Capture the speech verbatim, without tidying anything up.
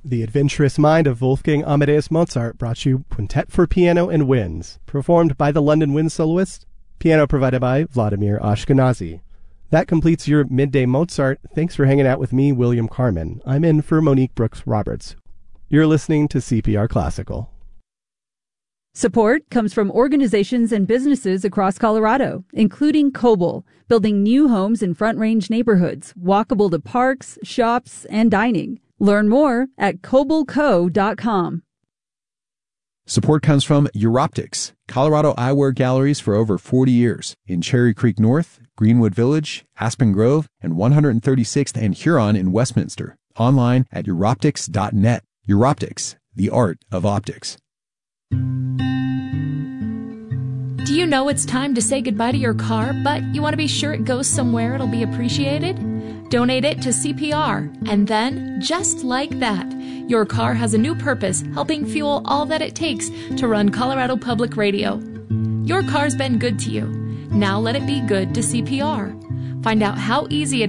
The adventurous mind of Wolfgang Amadeus Mozart brought you Quintet for Piano and Winds, performed by the London Wind Soloist, piano provided by Vladimir Ashkenazy. That completes your Midday Mozart. Thanks for hanging out with me, William Carmen. I'm in for Monique Brooks-Roberts. You're listening to C P R Classical. Support comes from organizations and businesses across Colorado, including Coble, building new homes in Front Range neighborhoods, walkable to parks, shops, and dining. Learn more at coble co dot com. Support comes from Europtics, Colorado eyewear galleries for over forty years in Cherry Creek North, Greenwood Village, Aspen Grove, and one hundred thirty-sixth and Huron in Westminster. Online at europtics dot net. Europtics, the art of optics. Do you know it's time to say goodbye to your car, but you want to be sure it goes somewhere it'll be appreciated? Donate it to C P R, and then, just like that, your car has a new purpose, helping fuel all that it takes to run Colorado Public Radio. Your car's been good to you. Now let it be good to C P R. Find out how easy it